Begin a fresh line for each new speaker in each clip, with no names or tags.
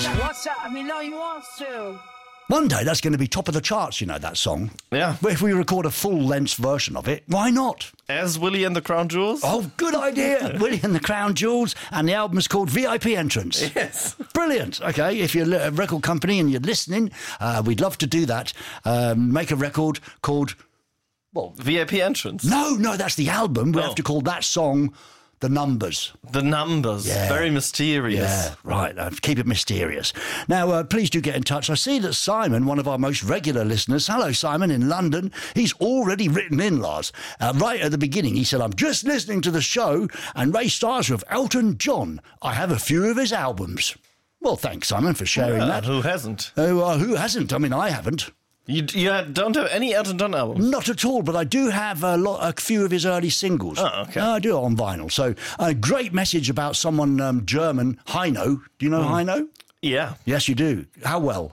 What's that? I mean, no, you want to.
One day that's going to be top of the charts, you know, that song.
Yeah.
But if we record a full-length version of it, why not?
As Willie and the Crown Jewels?
Oh, good idea. Willie and the Crown Jewels, and the album's called VIP Entrance.
Yes.
Brilliant. Okay, if you're a record company and you're listening, we'd love to do that. Make a record called... Well,
VIP Entrance.
No, that's the album. We have to call that song The Numbers.
The Numbers.
Yeah.
Very mysterious.
Yeah, right. Keep it mysterious. Now, please do get in touch. I see that Simon, one of our most regular listeners, hello, Simon, in London, he's already written in, Lars. Right at the beginning, he said, I'm just listening to the show, and Ray starts with Elton John. I have a few of his albums. Well, thanks, Simon, for sharing that.
Who hasn't?
Who hasn't? I mean, I haven't.
You don't have any Elton John albums?
Not at all, but I do have a few of his early singles.
Oh, okay.
I do it on vinyl. So a great message about someone German, Heino. Do you know Heino?
Yeah.
Yes, you do. How well?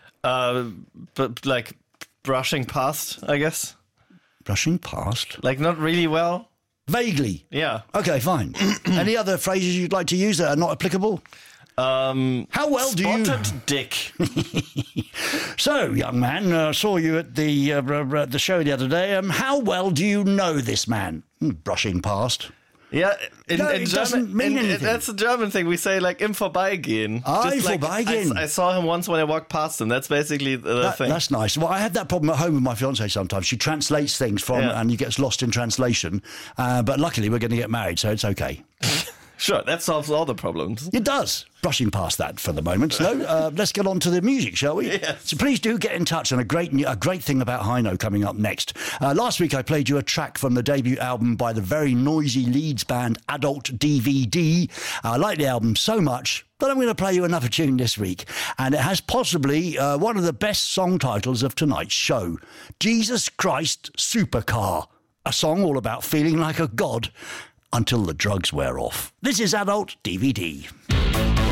But like brushing past, I guess.
Brushing past?
Like not really well.
Vaguely.
Yeah.
Okay, fine. Any other phrases you'd like to use that are not applicable? How well do you...
Spotted dick.
So, young man, saw you at the show the other day. How well do you know this man? Brushing past.
Yeah, in
it doesn't
German,
mean anything.
That's a German thing. We say like im Vorbeigehen. Just like,
Vorbeigehen.
I saw him once when I walked past him. That's basically the thing.
That's nice. Well, I have that problem at home with my fiancée sometimes. She translates things and you get lost in translation. But luckily, we're going to get married, so it's okay.
Sure, that solves all the problems.
It does. Brushing past that for the moment. So let's get on to the music, shall we?
Yes.
So please do get in touch. And a great thing about Heino coming up next. Last week I played you a track from the debut album by the very noisy Leeds band Adult DVD. I like the album so much that I'm going to play you another tune this week. And it has possibly one of the best song titles of tonight's show. Jesus Christ Supercar. A song all about feeling like a god until the drugs wear off. This is Adult DVD.